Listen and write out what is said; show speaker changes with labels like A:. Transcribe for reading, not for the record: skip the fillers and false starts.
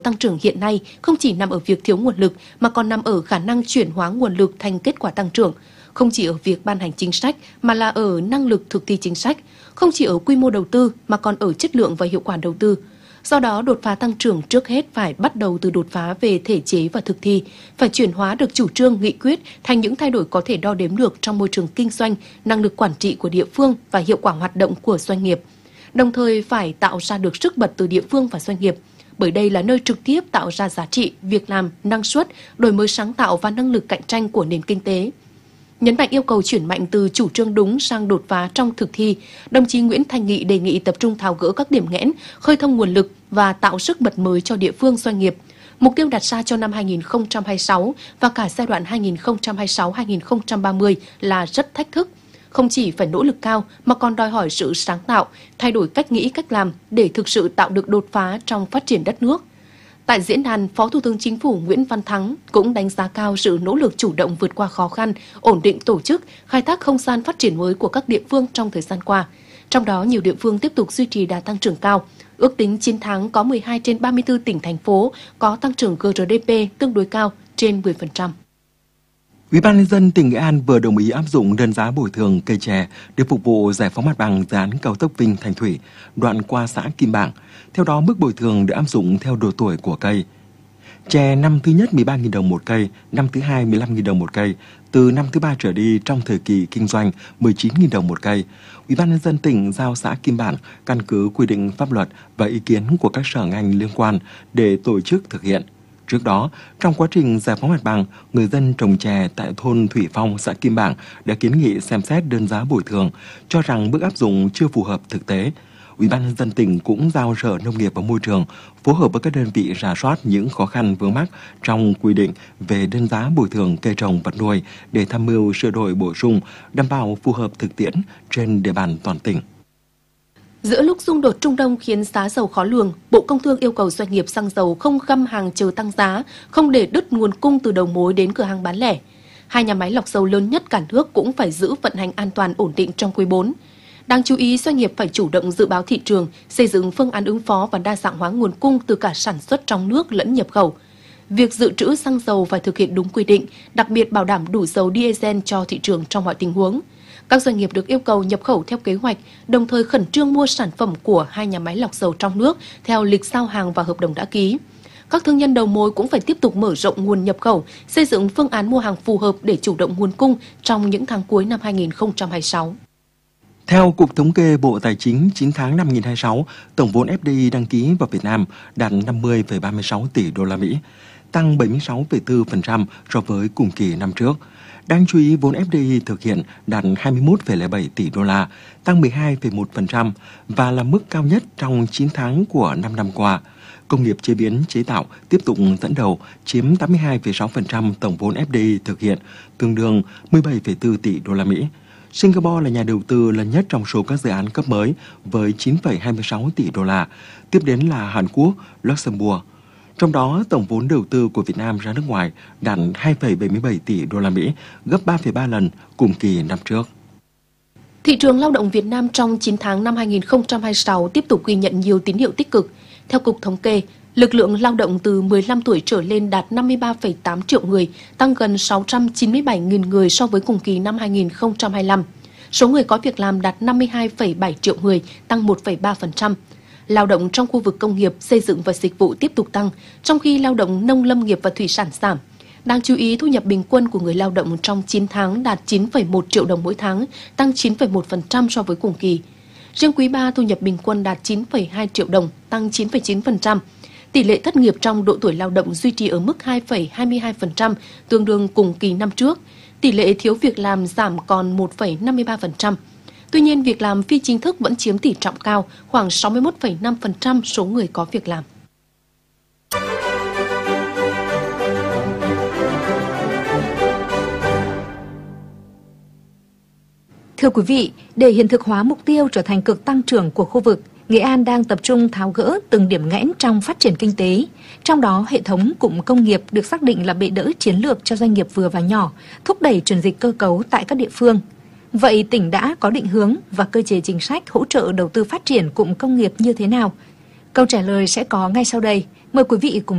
A: Tăng trưởng hiện nay không chỉ nằm ở việc thiếu nguồn lực mà còn nằm ở khả năng chuyển hóa nguồn lực thành kết quả tăng trưởng, không chỉ ở việc ban hành chính sách mà là ở năng lực thực thi chính sách, không chỉ ở quy mô đầu tư mà còn ở chất lượng và hiệu quả đầu tư. Do đó, đột phá tăng trưởng trước hết phải bắt đầu từ đột phá về thể chế và thực thi, phải chuyển hóa được chủ trương, nghị quyết thành những thay đổi có thể đo đếm được trong môi trường kinh doanh, năng lực quản trị của địa phương và hiệu quả hoạt động của doanh nghiệp. Đồng thời phải tạo ra được sức bật từ địa phương và doanh nghiệp, bởi đây là nơi trực tiếp tạo ra giá trị, việc làm, năng suất, đổi mới sáng tạo và năng lực cạnh tranh của nền kinh tế. Nhấn mạnh yêu cầu chuyển mạnh từ chủ trương đúng sang đột phá trong thực thi, đồng chí Nguyễn Thanh Nghị đề nghị tập trung tháo gỡ các điểm nghẽn, khơi thông nguồn lực và tạo sức bật mới cho địa phương doanh nghiệp. Mục tiêu đặt ra cho năm 2026 và cả giai đoạn 2026-2030 là rất thách thức. Không chỉ phải nỗ lực cao mà còn đòi hỏi sự sáng tạo, thay đổi cách nghĩ, cách làm để thực sự tạo được đột phá trong phát triển đất nước. Tại diễn đàn, Phó Thủ tướng Chính phủ Nguyễn Văn Thắng cũng đánh giá cao sự nỗ lực chủ động vượt qua khó khăn, ổn định tổ chức, khai thác không gian phát triển mới của các địa phương trong thời gian qua. Trong đó, nhiều địa phương tiếp tục duy trì đà tăng trưởng cao. Ước tính 9 tháng có 12 trên 34 tỉnh, thành phố có tăng trưởng GRDP tương đối cao, trên 10%.
B: Ủy ban nhân dân tỉnh Nghệ An vừa đồng ý áp dụng đơn giá bồi thường cây chè để phục vụ giải phóng mặt bằng dự án cao tốc Vinh - Thanh Thủy, đoạn qua xã Kim Bảng. Theo đó, mức bồi thường được áp dụng theo độ tuổi của cây. Chè năm thứ nhất 13.000 đồng một cây, năm thứ hai 15.000 đồng một cây, từ năm thứ ba trở đi trong thời kỳ kinh doanh 19.000 đồng một cây. Ủy ban nhân dân tỉnh giao xã Kim Bảng căn cứ quy định pháp luật và ý kiến của các sở ngành liên quan để tổ chức thực hiện. Trước đó, trong quá trình giải phóng mặt bằng, người dân trồng chè tại thôn Thủy Phong, xã Kim Bảng đã kiến nghị xem xét đơn giá bồi thường, cho rằng mức áp dụng chưa phù hợp thực tế. Ủy ban nhân dân tỉnh cũng giao Sở Nông nghiệp và Môi trường phối hợp với các đơn vị rà soát những khó khăn vướng mắc trong quy định về đơn giá bồi thường cây trồng vật nuôi để tham mưu sửa đổi bổ sung, đảm bảo phù hợp thực tiễn trên địa bàn toàn tỉnh.
A: Giữa lúc xung đột Trung Đông khiến giá dầu khó lường, Bộ Công Thương yêu cầu doanh nghiệp xăng dầu không găm hàng chờ tăng giá, không để đứt nguồn cung từ đầu mối đến cửa hàng bán lẻ. Hai nhà máy lọc dầu lớn nhất cả nước cũng phải giữ vận hành an toàn ổn định trong quý 4. Đáng chú ý, doanh nghiệp phải chủ động dự báo thị trường, xây dựng phương án ứng phó và đa dạng hóa nguồn cung từ cả sản xuất trong nước lẫn nhập khẩu. Việc dự trữ xăng dầu phải thực hiện đúng quy định, đặc biệt bảo đảm đủ dầu diesel cho thị trường trong mọi tình huống. Các doanh nghiệp được yêu cầu nhập khẩu theo kế hoạch, đồng thời khẩn trương mua sản phẩm của hai nhà máy lọc dầu trong nước theo lịch giao hàng và hợp đồng đã ký. Các thương nhân đầu mối cũng phải tiếp tục mở rộng nguồn nhập khẩu, xây dựng phương án mua hàng phù hợp để chủ động nguồn cung trong những tháng cuối năm 2026.
B: Theo Cục Thống kê Bộ Tài chính, 9 tháng năm 2026, tổng vốn FDI đăng ký vào Việt Nam đạt 50,36 tỷ đô la Mỹ, tăng 76,4% so với cùng kỳ năm trước. Đáng chú ý, vốn FDI thực hiện đạt 21,07 tỷ đô la, tăng 12,1% và là mức cao nhất trong 9 tháng của 5 năm qua. Công nghiệp chế biến chế tạo tiếp tục dẫn đầu, chiếm 82,6% tổng vốn FDI thực hiện, tương đương 17,4 tỷ đô la Mỹ. Singapore là nhà đầu tư lớn nhất trong số các dự án cấp mới với 9,26 tỷ đô la, tiếp đến là Hàn Quốc, Luxembourg. Trong đó, tổng vốn đầu tư của Việt Nam ra nước ngoài đạt 2,77 tỷ đô la Mỹ, gấp 3,3 lần cùng kỳ năm trước.
A: Thị trường lao động Việt Nam trong 9 tháng năm 2026 tiếp tục ghi nhận nhiều tín hiệu tích cực. Theo Cục Thống kê, lực lượng lao động từ 15 tuổi trở lên đạt 53,8 triệu người, tăng gần 697.000 người so với cùng kỳ năm 2025. Số người có việc làm đạt 52,7 triệu người, tăng 1,3%. Lao động trong khu vực công nghiệp, xây dựng và dịch vụ tiếp tục tăng, trong khi lao động nông lâm nghiệp và thủy sản giảm. Đáng chú ý, thu nhập bình quân của người lao động trong 9 tháng đạt 9,1 triệu đồng mỗi tháng, tăng 9,1% so với cùng kỳ. Riêng quý 3, thu nhập bình quân đạt 9,2 triệu đồng, tăng 9,9%. Tỷ lệ thất nghiệp trong độ tuổi lao động duy trì ở mức 2,22%, tương đương cùng kỳ năm trước. Tỷ lệ thiếu việc làm giảm còn 1,53%. Tuy nhiên, việc làm phi chính thức vẫn chiếm tỷ trọng cao, khoảng 61,5% số người có việc làm.
C: Thưa quý vị, để hiện thực hóa mục tiêu trở thành cực tăng trưởng của khu vực, Nghệ An đang tập trung tháo gỡ từng điểm nghẽn trong phát triển kinh tế. Trong đó, hệ thống cụm công nghiệp được xác định là bệ đỡ chiến lược cho doanh nghiệp vừa và nhỏ, thúc đẩy chuyển dịch cơ cấu tại các địa phương. Vậy tỉnh đã có định hướng và cơ chế chính sách hỗ trợ đầu tư phát triển cụm công nghiệp như thế nào? Câu trả lời sẽ có ngay sau đây. Mời quý vị cùng